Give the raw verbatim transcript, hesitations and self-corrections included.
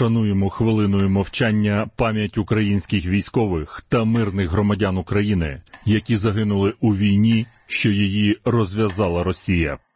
Вшануємо хвилиною мовчання пам'ять українських військових та мирних громадян України, які загинули у війні, що її розв'язала Росія.